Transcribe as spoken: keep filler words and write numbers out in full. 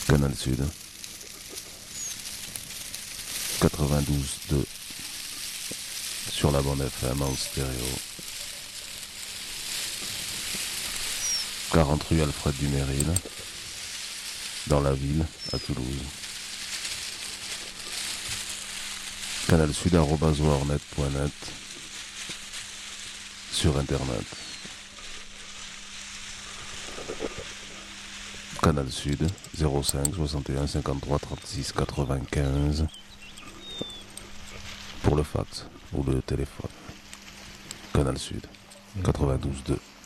Canal Sud, quatre-vingt-douze deux sur la bande F M en stéréo. quarante rue Alfred Duméril, dans la ville, à Toulouse. canalsud arobase warnet point net sur internet. Canal Sud zéro cinq soixante et un cinquante-trois trente-six quatre-vingt-quinze pour le fax ou le téléphone. Canal Sud quatre-vingt-douze deux.